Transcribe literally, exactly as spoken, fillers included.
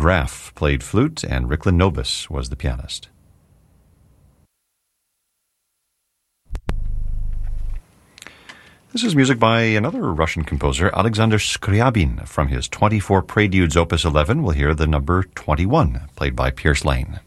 Graff played flute, and Riklen Nobis was the pianist. This is music by another Russian composer, Alexander Scriabin. From his twenty-four Preludes, Opus eleven, we'll hear the number twenty-one, played by Pierce Lane.